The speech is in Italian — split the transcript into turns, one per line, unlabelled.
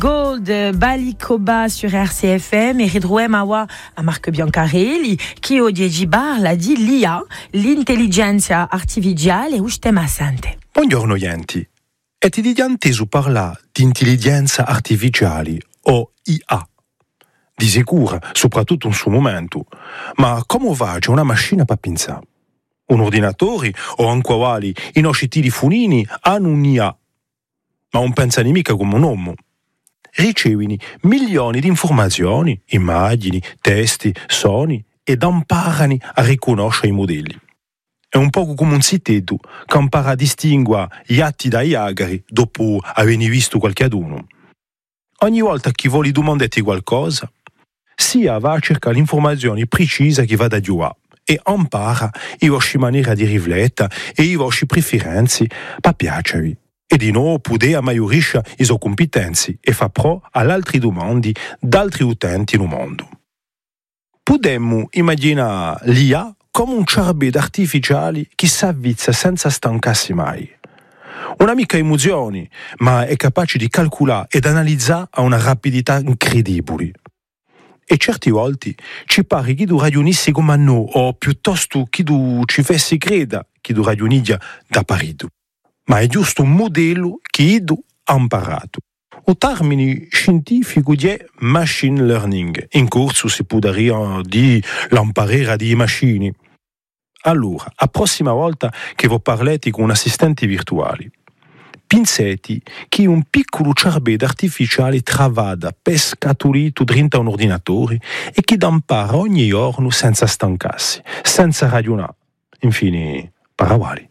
Gold, Balikoba sur RCFM e ridruem awa a Marc Biancarelli che oggi parla di l'IA, l'intelligenza artificiale e ustem sante.
Buongiorno Yenti. E ti inteso parlare di intelligenza artificiale o IA. Di sicuro, soprattutto in suo momento. Ma come va c'è una macchina per pensare? Un ordinatore o anche quali i nostri telefonini hanno un'IA. Ma non pensano mica come un uomo. Ricevono milioni di informazioni, immagini, testi, suoni ed imparano a riconoscere i modelli. È un po' come un siteto che impara a distinguere gli atti dai agari dopo aver visto qualcuno. Ogni volta che vuole domandarti qualcosa, sia va a cercare l'informazione precisa che va da Dio e impara le vostre maniere di riflettere e le vostre preferenze per piacervi. E di nuovo può ammaiorisce le sue competenze e fa pro alle altre domande d'altri utenti nel mondo. Potremmo immaginare l'IA come un cervello artificiale che si avvizza senza stancarsi mai. Una mica emozioni, ma è capace di calcolare ed analizzare a una rapidità incredibile. E certe volte ci pare che tu ragionissi come noi, o piuttosto che tu ci fessi credere che tu ragionissi da parito. Ma è giusto un modello che tu ha imparato. Il termine scientifico è machine learning. In corso si può dire l'imparare di macchine. Allora, la prossima volta che vi parlate con un assistente virtuale, pensate che un piccolo cervello artificiale travada pescatolito dentro un ordinatore e che impara ogni giorno senza stancarsi, senza ragionare. Infine, paravali.